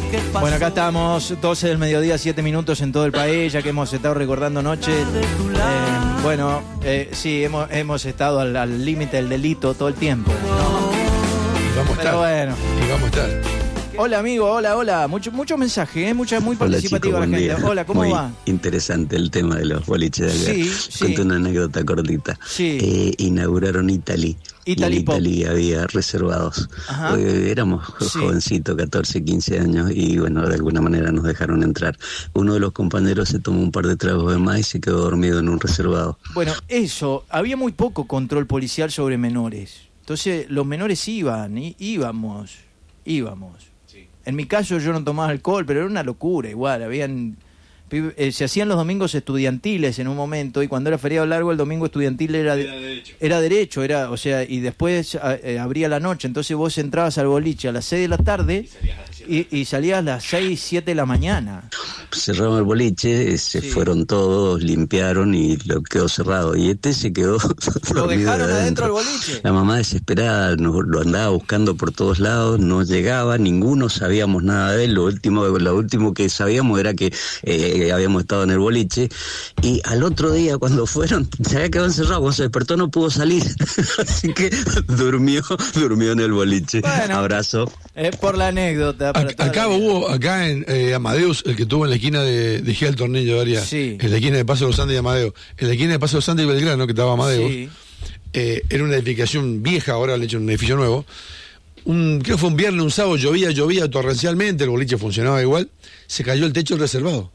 Bueno, acá estamos, 12 del mediodía, 7 minutos en todo el país, ya que hemos estado recordando noches. Sí, hemos estado al límite del delito todo el tiempo, ¿no? Y vamos a estar. Pero bueno. Y vamos a estar. Hola, amigo, hola. Mucho mensaje, muy participativa la gente. Día. Hola, ¿cómo muy va? Interesante el tema de los boliches de acá. Sí. Conté una anécdota cortita. Sí. Inauguraron Italy. Y en Italy había reservados. Éramos jovencitos, 14, 15 años, y bueno, de alguna manera nos dejaron entrar. Uno de los compañeros se tomó un par de tragos de más y se quedó dormido en un reservado. Bueno, había muy poco control policial sobre menores. Entonces, los menores íbamos. En mi caso yo no tomaba alcohol, pero era una locura igual. Se hacían los domingos estudiantiles en un momento, y cuando era feriado largo el domingo estudiantil era derecho, y después abría la noche. Entonces vos entrabas al boliche a las 6 de la tarde y salías a las 6, 7 de la mañana. Cerraron el boliche, se fueron todos, limpiaron y lo quedó cerrado. Y se quedó ¿Lo dejaron adentro del boliche? La mamá desesperada lo andaba buscando por todos lados, no llegaba, ninguno sabíamos nada de él. Lo último que sabíamos era que habíamos estado en el boliche, y al otro día cuando fueron se había quedado encerrado. Cuando se despertó no pudo salir así que durmió en el boliche. Bueno, abrazo. Por la anécdota. Acá en Amadeus, el que tuvo en la esquina de Gil Tornillo de Arias, en la esquina de Paso de los Andes y Amadeus, en la esquina de Paso de los Andes y Belgrano, que estaba Amadeus, era una edificación vieja, ahora le he hecho un edificio nuevo. Creo que fue un viernes, un sábado, llovía torrencialmente, el boliche funcionaba igual, se cayó el techo del reservado.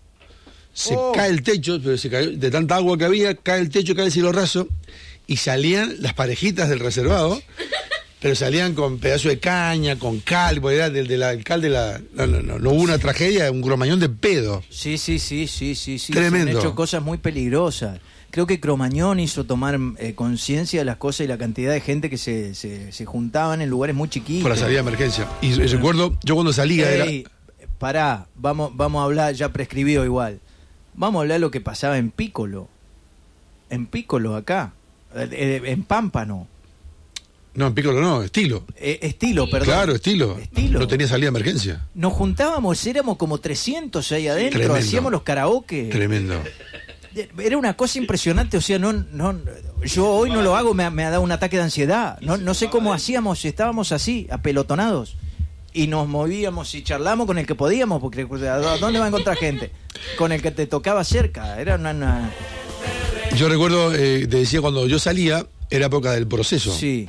Cae el techo, pero se cayó de tanta agua que había, cae el techo, cae el cielo raso, y salían las parejitas del reservado, pero salían con pedazo de caña, con cal, porque era del alcalde, no hubo una tragedia, un cromañón de pedo. Sí. Tremendo. Se han hecho cosas muy peligrosas. Creo que Cromañón hizo tomar conciencia de las cosas y la cantidad de gente que se juntaban en lugares muy chiquitos. Por la salida de emergencia. Y recuerdo, yo cuando salía Pará, vamos a hablar, ya prescribió igual. Vamos a hablar de lo que pasaba en Pícolo. En Pícolo, acá. En Pámpano. No, en Pícolo no, Estilo. Estilo, perdón. Claro, Estilo. No tenía salida de emergencia. Nos juntábamos, éramos como 300 ahí adentro, Tremendo. Hacíamos los karaoke. Tremendo. Era una cosa impresionante, o sea, yo hoy no lo hago, me ha dado un ataque de ansiedad. No sé cómo hacíamos, estábamos así, apelotonados. Y nos movíamos y charlamos con el que podíamos, porque ¿a dónde va a encontrar gente? Con el que te tocaba cerca. Era una... Yo recuerdo, te decía, cuando yo salía, era época del proceso. Sí.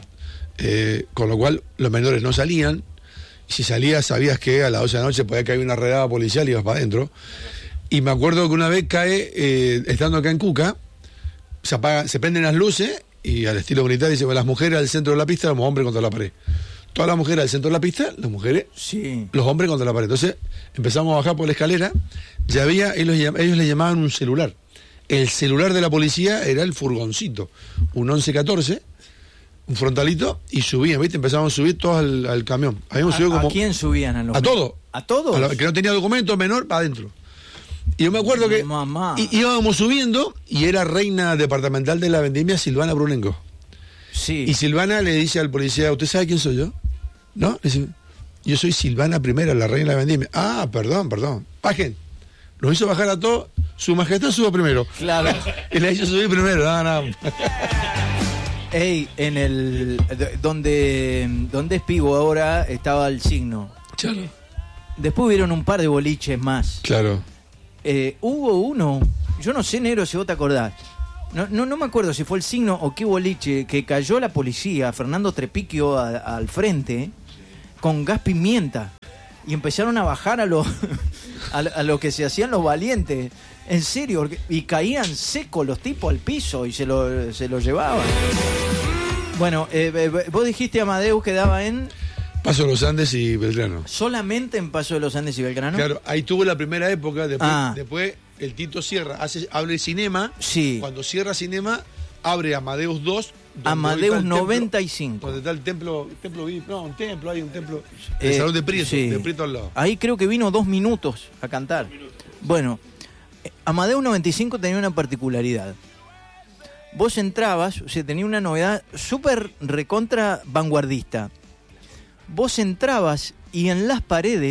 Con lo cual los menores no salían. Y si salías, sabías que a las 12 de la noche podía caer una redada policial y ibas para adentro. Y me acuerdo que una vez estando acá en Cuca, se prenden las luces y al estilo militar dice, las mujeres al centro de la pista, los hombres contra la pared. Todas las mujeres al centro de la pista, las mujeres, los hombres contra la pared. Entonces empezamos a bajar por la escalera, ya había, ellos le llamaban un celular. El celular de la policía era el furgoncito, un 1114, un frontalito, y subían, ¿viste? Empezamos a subir todos al camión. Habíamos subido como... ¿A quién subían? A todos. ¿A todos? A que no tenía documento, menor, para adentro. Y yo me acuerdo que íbamos subiendo y era reina departamental de la vendimia Silvana Brunengo. Sí. Y Silvana le dice al policía, ¿usted sabe quién soy yo? ¿No? Le dice, yo soy Silvana I, la reina de la vendimia. Ah, perdón. Bajen. Nos hizo bajar a todos. Su majestad suba primero. Claro. Y le hizo subir primero. No. Ey, en el... Donde es Pivo ahora estaba el Signo. Claro. Después hubieron un par de boliches más. Claro. Hubo uno, yo no sé, negro, si vos te acordás. No me acuerdo si fue el Signo o qué boliche, que cayó la policía, Fernando Trepiquio al frente, con gas pimienta. Y empezaron a bajar a lo que se hacían los valientes. En serio, y caían secos los tipos al piso y se lo llevaban. Bueno, vos dijiste Amadeus que daba en... Paso de los Andes y Belgrano. ¿Solamente en Paso de los Andes y Belgrano? Claro, ahí tuvo la primera época, después el Tito cierra, abre Cinema. Sí. Cuando cierra Cinema, abre Amadeus 2. Amadeus 95. Donde está el templo, hay un templo. El Salón de Prieto, de Prieto al lado. Ahí creo que vino 2 minutos a cantar. Bueno, Amadeus 95 tenía una particularidad. Vos entrabas, o sea, tenía una novedad súper recontra vanguardista. Vos entrabas y en las paredes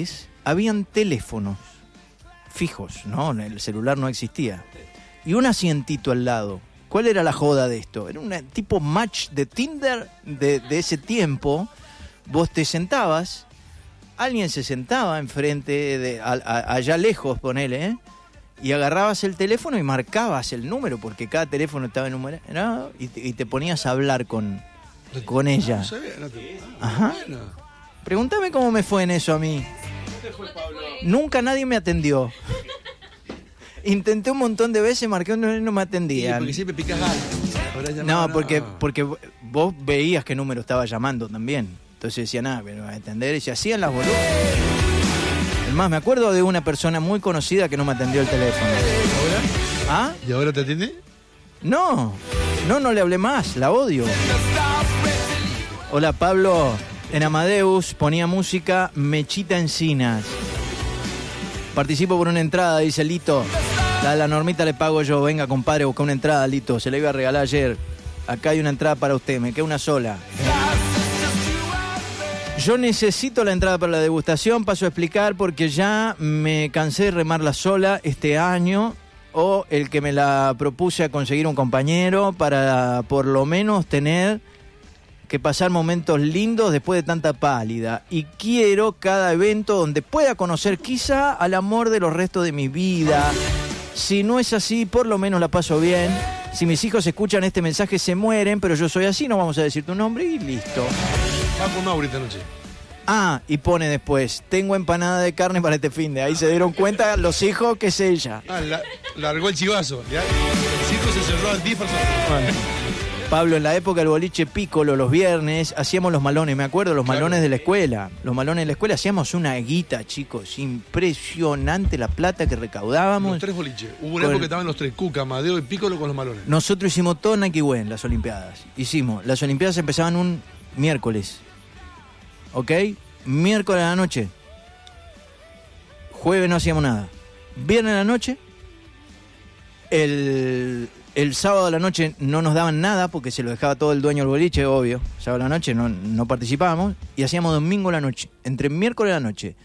habían teléfonos fijos, ¿no? El celular no existía. Y un asientito al lado. ¿Cuál era la joda de esto? Era un tipo match de Tinder de ese tiempo. Vos te sentabas, alguien se sentaba enfrente, allá lejos, ponele, ¿eh? Y agarrabas el teléfono y marcabas el número, porque cada teléfono estaba enumerado, y te ponías a hablar con ella. No sabía, Ajá. Bueno. Pregúntame cómo me fue en eso a mí. Nunca nadie me atendió. Intenté un montón de veces, marqué un número y no me atendían. Porque siempre picas algo. No, porque vos veías qué número estaba llamando también. Entonces decía, nada, pero a atender, y se hacían las boludas. Es más, me acuerdo de una persona muy conocida que no me atendió el teléfono. ¿Ahora? ¿Ah? ¿Y ahora te atiende? No le hablé más, la odio. Hola, Pablo. En Amadeus ponía música Mechita Encinas. Participo por una entrada, dice Lito. La normita le pago yo. Venga, compadre, busca una entrada, Lito. Se la iba a regalar ayer. Acá hay una entrada para usted, me queda una sola. Yo necesito la entrada para la degustación, paso a explicar, porque ya me cansé de remarla sola este año, o el que me la propuse a conseguir un compañero para por lo menos tener que pasar momentos lindos después de tanta pálida. Y quiero cada evento donde pueda conocer quizá al amor de los restos de mi vida. Si no es así, por lo menos la paso bien. Si mis hijos escuchan este mensaje se mueren, pero yo soy así, no vamos a decir tu nombre y listo. Va con Mauri esta noche. Ah, y pone después, tengo empanada de carne para este fin de. Ahí se dieron cuenta los hijos que es ella. Ah, largó el chivazo. ¿Ya? El circo se cerró a 10 personas. Bueno. Pablo, en la época del boliche Piccolo, los viernes, hacíamos los malones, me acuerdo, los malones de la escuela. Los malones de la escuela, hacíamos una guita, chicos, impresionante la plata que recaudábamos. Los 3 boliches. Hubo una época que estaban los 3, Cuca, Amadeo y Piccolo con los malones. Nosotros hicimos todo Nike en las Olimpiadas. Las Olimpiadas empezaban un miércoles. ¿Ok? Miércoles a la noche. Jueves no hacíamos nada. Viernes a la noche. El sábado a la noche no nos daban nada porque se lo dejaba todo el dueño del boliche, obvio. Sábado a la noche no participábamos. Y hacíamos domingo a la noche. Entre miércoles a la noche,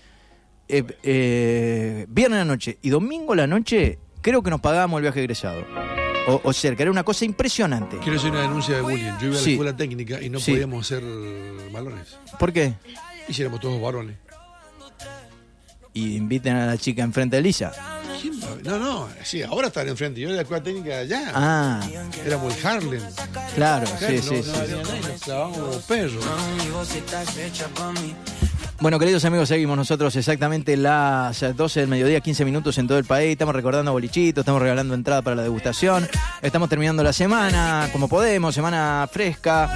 viernes a la noche y domingo a la noche, creo que nos pagábamos el viaje egresado. O cerca, era una cosa impresionante. Quiero hacer una denuncia de bullying. Yo iba a la escuela técnica y no Sí. podíamos hacer balones. ¿Por qué? Y éramos todos varones. Y inviten a la chica enfrente de Lisa. ¿Quién va? No, sí, ahora están enfrente. Yo de la escuela técnica allá. Ah, Éramos el Harlem. claro, sí. Nos clavamos como perros. Bueno, queridos amigos, seguimos nosotros exactamente las 12 del mediodía, 15 minutos en todo el país. Estamos recordando bolichitos, estamos regalando entrada para la degustación. Estamos terminando la semana como podemos, semana fresca.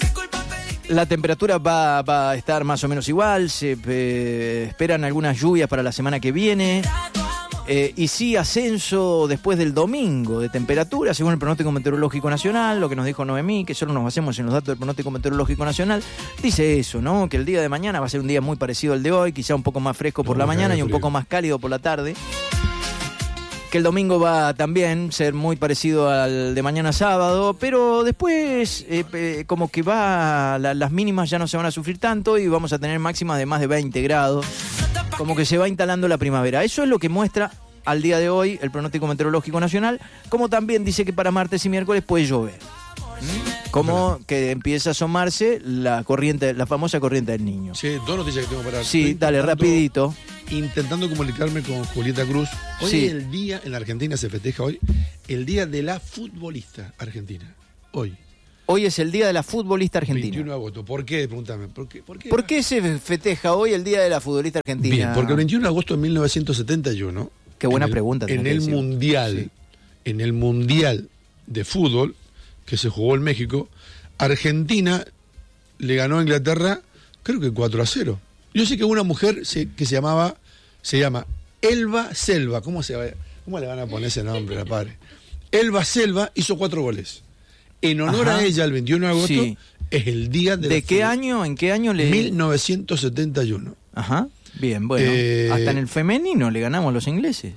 La temperatura va a estar más o menos igual. Se esperan algunas lluvias para la semana que viene. Y sí, ascenso después del domingo de temperatura, según el pronóstico meteorológico nacional, lo que nos dijo Noemí, que solo nos basemos en los datos del pronóstico meteorológico nacional, dice eso, ¿no? Que el día de mañana va a ser un día muy parecido al de hoy, quizá un poco más fresco por la mañana y un poco más cálido por la tarde. Que el domingo va a también ser muy parecido al de mañana sábado, pero después como que las mínimas ya no se van a sufrir tanto y vamos a tener máximas de más de 20 grados. Como que se va instalando la primavera. Eso es lo que muestra al día de hoy el pronóstico meteorológico nacional, como también dice que para martes y miércoles puede llover. Como que empieza a asomarse la famosa corriente del niño. Sí, 2 noticias que tengo para... Sí, dale, rapidito. Intentando comunicarme con Julieta Cruz. Hoy Sí. es el día, en la Argentina se festeja hoy, el día de la futbolista argentina. Hoy. Hoy es el día de la futbolista argentina. 21 de agosto. ¿Por qué? Pregúntame. ¿Por qué? ¿Por qué se festeja hoy el día de la futbolista argentina? Bien, porque el 21 de agosto de 1971... Qué buena pregunta. En el Mundial, Sí. en el Mundial de fútbol que se jugó en México, Argentina le ganó a Inglaterra, creo que 4-0. Yo sé que una mujer que se llama Elba Selva. ¿Cómo le van a poner ese nombre, la padre? Elba Selva hizo 4 goles. En honor a ella, el 21 de agosto, Sí. es el día de... ¿De qué año? ¿En qué año le...? 1971. Ajá. Bien, bueno. Hasta en el femenino le ganamos a los ingleses.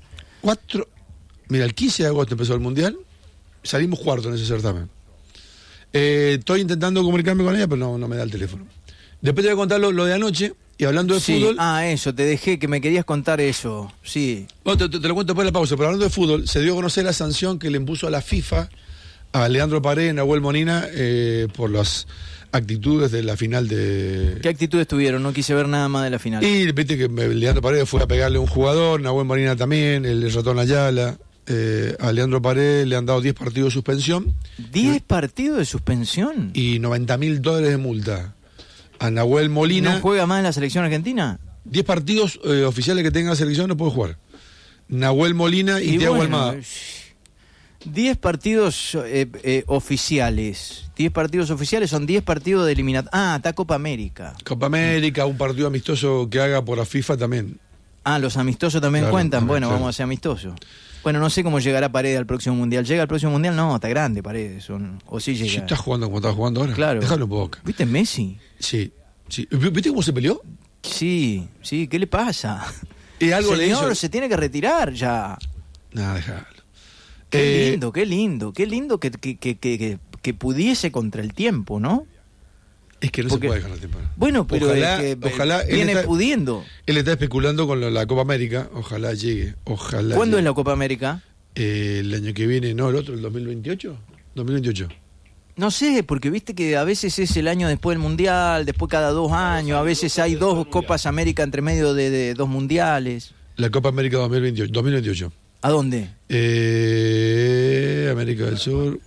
Mira, el 15 de agosto empezó el Mundial, salimos cuarto en ese certamen. Estoy intentando comunicarme con ella, pero no me da el teléfono. Después te voy a contar lo de anoche. Y hablando de Sí, fútbol... eso, te dejé que me querías contar eso, sí. Bueno, te lo cuento después de la pausa, pero hablando de fútbol, se dio a conocer la sanción que le impuso a la FIFA a Leandro Paredes y Nahuel Molina por las actitudes de la final de... ¿Qué actitudes tuvieron? No quise ver nada más de la final. Y viste que Leandro Paredes fue a pegarle a un jugador, Nahuel Molina también, el ratón Ayala. A Leandro Paredes le han dado 10 partidos de suspensión. ¿10 partidos de suspensión? Y $90.000 de multa. A Nahuel Molina... ¿No juega más en la selección argentina? 10 partidos oficiales que tenga la selección no puede jugar. Nahuel Molina y Thiago Almada. 10 partidos oficiales. 10 partidos oficiales son 10 partidos de eliminatoria. Ah, está Copa América. Copa América, un partido amistoso que haga por la FIFA también. Ah, los amistosos también Claro, cuentan. también, Bueno, claro. vamos a ser amistosos. Bueno, no sé cómo llegará Paredes al próximo Mundial. ¿Llega al próximo Mundial? No, está grande Paredes. O sí Si llega. estás jugando como estás jugando ahora, Claro. déjalo en boca. ¿Viste Messi? Sí, sí. ¿Viste cómo se peleó? Sí, ¿qué le pasa? Y algo le Señor, hizo... se tiene que retirar ya. Nada, déjalo. Qué lindo que pudiese contra el tiempo, ¿no? Es que no Porque- se puede dejar el tiempo. Bueno, pero Ojalá- es que ojalá él viene está- pudiendo. Él está especulando con la Copa América. Ojalá llegue. Ojalá ¿Cuándo es llegue. la Copa América? El año que viene, no, el otro, el 2028. 2028. No sé, porque viste que a veces es el año después del Mundial, después cada 2 años, a veces hay 2 Copas América entre medio de 2 mundiales. La Copa América 2028. ¿A dónde? América del Sur.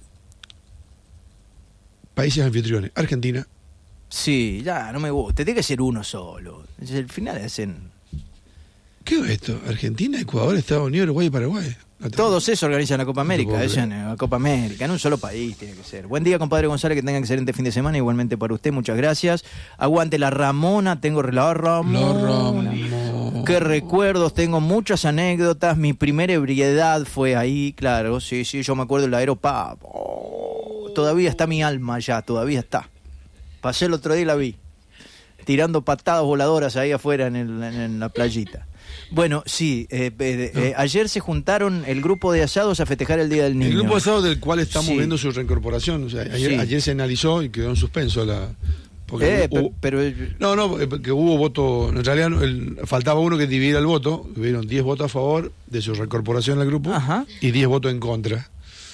Países anfitriones. Argentina. Sí, ya, no me gusta. Tiene que ser uno solo. Al final hacen... ¿Qué es esto? Argentina, Ecuador, Estados Unidos, Uruguay y Paraguay. No te- Todos eso organizan la Copa América, No puedo eso creer. en la Copa América, en un solo país tiene que ser. Buen día, compadre González, que tenga excelente fin de semana, igualmente para usted, muchas gracias. Aguante la Ramona, tengo la Ramona. Qué recuerdos, tengo muchas anécdotas, mi primera ebriedad fue ahí, claro, sí, yo me acuerdo del Aeropap. Todavía está mi alma allá, todavía está. Pasé el otro día y la vi, tirando patadas voladoras ahí afuera en la playita. Bueno, sí, ayer se juntaron el grupo de asados a festejar el Día del Niño. El grupo asado del cual estamos Sí. viendo su reincorporación. O sea, Sí. ayer se analizó y quedó en suspenso la... porque hubo- pero que hubo voto, en realidad faltaba uno que dividiera el voto, hubieron 10 votos a favor de su reincorporación al grupo. Ajá. Y 10 votos en contra.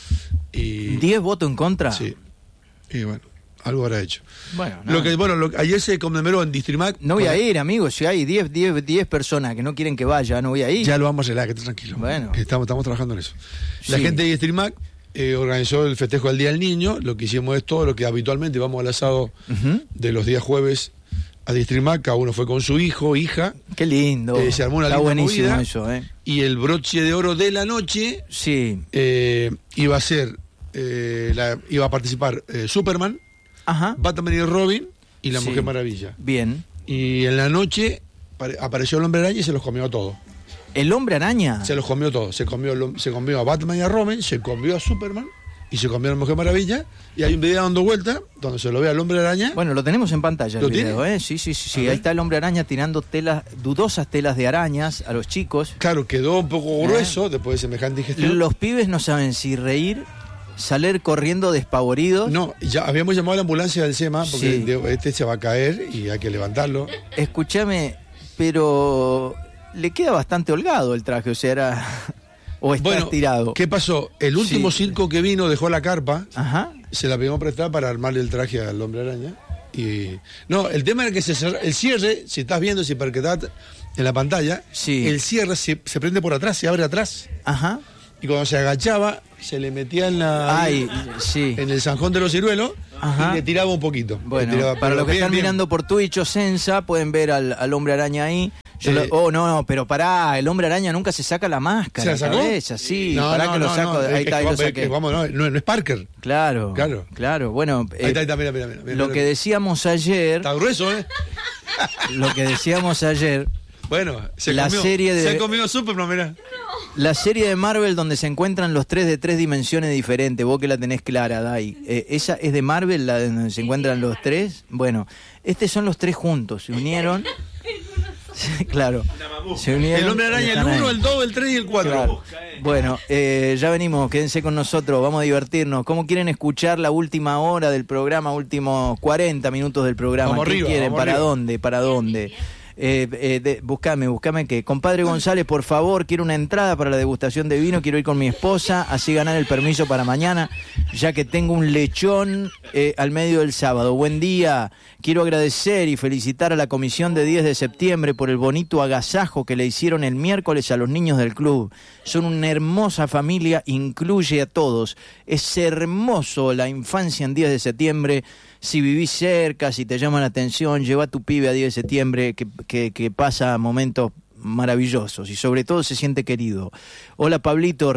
Y 10 votos en contra. sí. Y bueno, algo habrá hecho. Bueno, Ayer se conmemoró en Distrimac. no voy a ir, amigo, si hay 10 personas que no quieren que vaya, no voy a ir. Ya lo vamos a arreglar, que esté tranquilo. Bueno. Estamos trabajando en eso. La Sí. gente de Distrimac organizó el festejo del Día del Niño. Lo que hicimos es todo lo que habitualmente vamos al asado Ujú. de los días jueves a Distrimac. Cada uno fue con su hijo, hija. Qué lindo. Se armó una Está linda buenísimo movida. eso, Y el broche de oro de la noche Sí. iba a ser, iba a participar Superman, Ajá. Batman y Robin y la Sí. Mujer Maravilla. Bien. Y en la noche apareció el Hombre Araña y se los comió a todos. ¿El Hombre Araña? Se los comió todos. Se comió a Batman y a Robin, se comió a Superman y se comió a la Mujer Maravilla. Y hay un video dando vuelta donde se lo ve al Hombre Araña. Bueno, lo tenemos en pantalla el ¿Lo video, tiene? ¿eh? Sí. A ver. Ahí está el Hombre Araña tirando dudosas telas de arañas a los chicos. Claro, quedó un poco grueso después de semejante ingestión. Los pibes no saben si reír, salir corriendo despavoridos. No, ya habíamos llamado a la ambulancia del SEMA porque Sí. este se va a caer y hay que levantarlo. Escúchame, pero le queda bastante holgado el traje, o sea, era... o está estirado. ¿Qué pasó? El último Sí. circo que vino dejó la carpa, Ajá. se la pedimos prestar para armarle el traje al Hombre Araña. Y no, el tema era que el cierre, si estás viendo, si percatás en la pantalla, Sí. el cierre se prende por atrás, se abre atrás. Ajá. Y cuando se agachaba, se le metía Ay, sí. en el zanjón de los ciruelos Ajá. y le tiraba un poquito. Bueno, Le tiraba, para pero los que bien, están bien. mirando por Twitch o Sensa, pueden ver al Hombre Araña ahí. No, pero pará, el Hombre Araña nunca se saca la máscara. ¿Se la sacó? cabeza, sí, No, pará no, que lo no, saco. no, Ahí es está, ahí que lo saqué. vamos, no es Parker. Claro, Claro. Bueno, Ahí está, mira. lo que decíamos ayer, Está grueso, ¿eh? lo que decíamos ayer, Bueno, se La comió, serie de- se comió Superman, mirá. la serie de Marvel donde se encuentran los tres de 3 dimensiones diferentes, vos que la tenés clara, Dai. ¿Esa es de Marvel, la de donde se encuentran los tres? Bueno, son los tres juntos, se unieron. Sí, claro. Se unieron. El Hombre Araña, el están 1, ahí. el 2, el 3 y el 4. Claro. Bueno, ya venimos, quédense con nosotros, vamos a divertirnos. ¿Cómo quieren escuchar la última hora del programa, últimos 40 minutos del programa? Vamos ¿Qué arriba, quieren? vamos ¿Para arriba. dónde? ¿Para dónde? Buscame que compadre González, por favor, quiero una entrada para la degustación de vino, quiero ir con mi esposa, así ganar el permiso para mañana, ya que tengo un lechón al medio del sábado. Buen día, quiero agradecer y felicitar a la comisión de 10 de septiembre por el bonito agasajo que le hicieron el miércoles a los niños del club. Son una hermosa familia, incluye a todos. Es hermoso la infancia en 10 de septiembre. Si vivís cerca, si te llama la atención, lleva a tu pibe a 10 de septiembre que pasa momentos maravillosos y sobre todo se siente querido. Hola Pablito,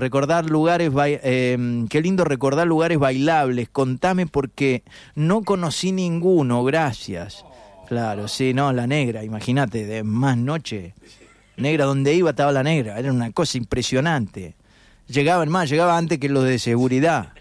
qué lindo recordar lugares bailables. Contame porque no conocí ninguno, gracias. Claro, sí, no, la Negra, imagínate, de más noche. Negra, donde iba estaba la Negra, era una cosa impresionante. Llegaba antes que los de seguridad.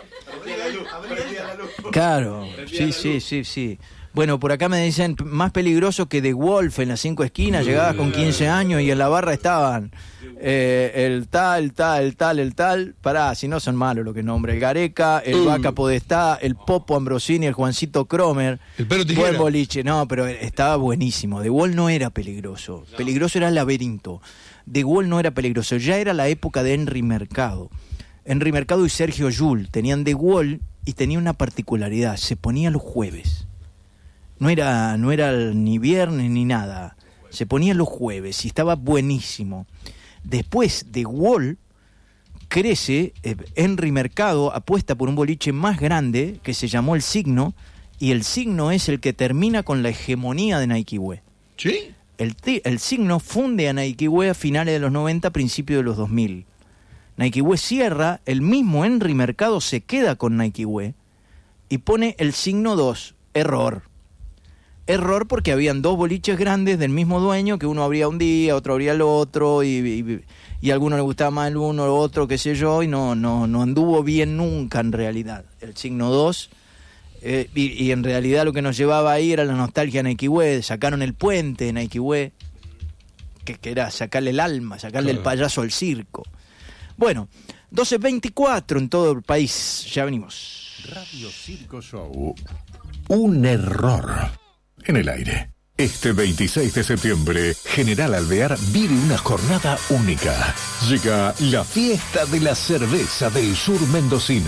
Claro, sí. Bueno, por acá me dicen, más peligroso que The Wolf en las 5 esquinas, llegabas con 15 años y en la barra estaban el tal, pará, si no son malos lo que nombra, el Gareca, el Vaca Podestá, el Popo Ambrosini, el Juancito Cromer, el Perro Tijera. Buen boliche, no, pero estaba buenísimo. The Wolf no era peligroso, peligroso era el Laberinto. The Wolf no era peligroso, ya era la época de Henry Mercado. Henry Mercado y Sergio Llull tenían The Wolf y tenía una particularidad, se ponía los jueves. No era ni viernes ni nada. Se ponía los jueves y estaba buenísimo. Después de Wall crece, Henry Mercado apuesta por un boliche más grande que se llamó El Signo, y El Signo es el que termina con la hegemonía de Nike Hue. ¿Sí? El Signo funde a Nike Hue a finales de los 90, principios de los 2000. Nike Hue cierra, el mismo Henry Mercado se queda con Nike Hue y pone El Signo 2, Error porque habían dos boliches grandes del mismo dueño, que uno abría un día, otro abría el otro, y a alguno le gustaba más el uno, el otro, qué sé yo, y no anduvo bien nunca en realidad. El Signo 2, y en realidad lo que nos llevaba ahí era la nostalgia de Nike Hue. Sacaron el puente de Nike Hue, que era sacarle el alma, sacarle el payaso al circo. Bueno, 12:24 en todo el país, ya venimos. Radio Circo Show, un error en el aire. Este 26 de septiembre, General Alvear vive una jornada única. Llega la fiesta de la cerveza del sur mendocino.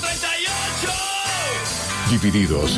Divididos.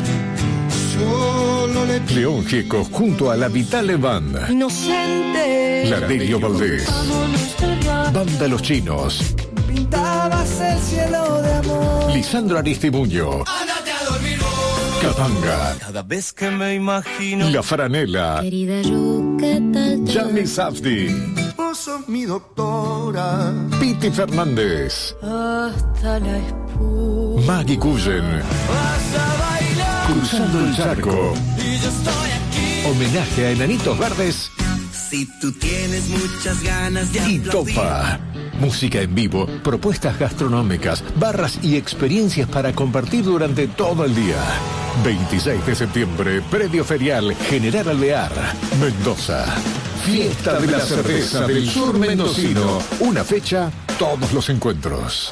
León Gieco junto a la Vitale Band. Inocente. La Delio Valdés. Banda Los Chinos. Pintabas el cielo de amor. Lisandro Aristimuño. Ándate a dormir. Capanga. Cada vez que me imagino. La Franela. Querida yo, ¿qué tal? Yami Safdi. Vos sos mi doctora. Piti Fernández. Hasta la espuma. Maggie Cullen. Vas a bailar. Cruzando el charco. Y yo estoy aquí. Homenaje a Enanitos Verdes. Si tú tienes muchas ganas de Y aplaudir. Topa. Música en vivo, propuestas gastronómicas, barras y experiencias para compartir durante todo el día. 26 de septiembre, Predio Ferial General Alvear, Mendoza. Fiesta de la cerveza del sur mendocino. Una fecha, todos los encuentros.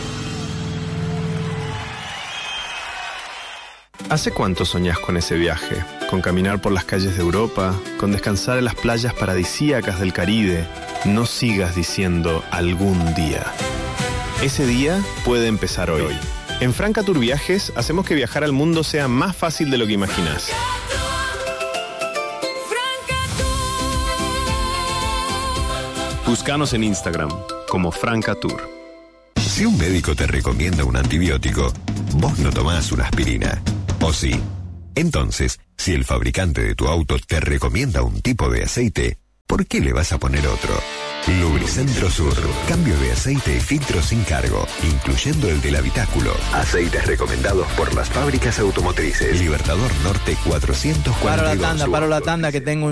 ¿Hace cuánto soñás con ese viaje? Con caminar por las calles de Europa, con descansar en las playas paradisíacas del Caribe. No sigas diciendo algún día. Ese día puede empezar hoy. En Francatur Viajes hacemos que viajar al mundo sea más fácil de lo que imaginas. Búscanos en Instagram como Francatur. Si un médico te recomienda un antibiótico, vos no tomás una aspirina. ¿O sí? Entonces, si el fabricante de tu auto te recomienda un tipo de aceite, ¿por qué le vas a poner otro? Lubricentro Sur. Cambio de aceite y filtro sin cargo, incluyendo el del habitáculo. Aceites recomendados por las fábricas automotrices. Libertador Norte 442. Paro la tanda, que tengo